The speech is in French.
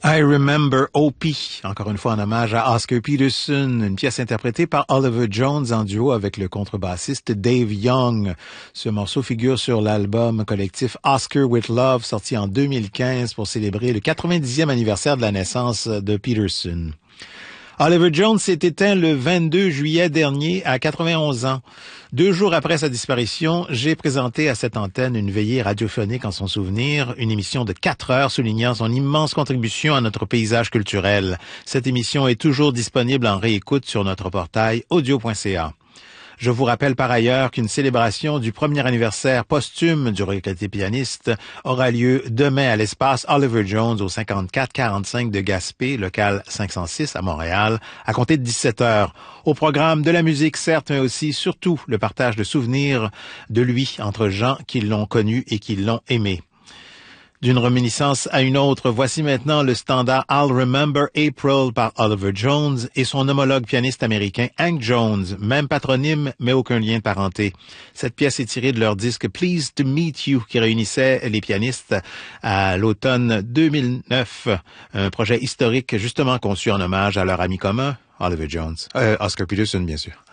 I Remember O.P., encore une fois en hommage à Oscar Peterson, une pièce interprétée par Oliver Jones en duo avec le contrebassiste Dave Young. Ce morceau figure sur l'album collectif Oscar with Love, sorti en 2015 pour célébrer le 90e anniversaire de la naissance de Peterson. Oliver Jones s'est éteint le 22 juillet dernier à 91 ans. 2 jours après sa disparition, j'ai présenté à cette antenne une veillée radiophonique en son souvenir, une émission de 4 heures soulignant son immense contribution à notre paysage culturel. Cette émission est toujours disponible en réécoute sur notre portail audio.ca. Je vous rappelle par ailleurs qu'une célébration du premier anniversaire posthume du regretté pianiste aura lieu demain à l'espace Oliver Jones au 5445 de Gaspé, local 506 à Montréal, à compter de 17 heures. Au programme de la musique, certes, mais aussi, surtout, le partage de souvenirs de lui entre gens qui l'ont connu et qui l'ont aimé. D'une réminiscence à une autre, voici maintenant le standard I'll Remember April par Oliver Jones et son homologue pianiste américain Hank Jones, même patronyme mais aucun lien de parenté. Cette pièce est tirée de leur disque Pleased to Meet You qui réunissait les pianistes à l'automne 2009, un projet historique justement conçu en hommage à leur ami commun, Oliver Jones, Oscar Peterson bien sûr.